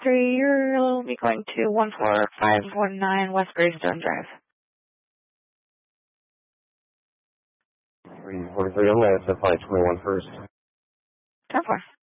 10-3, you'll be going to 14519 West Gravestone Drive. 343, I'm going to flight 21 first. 10-4.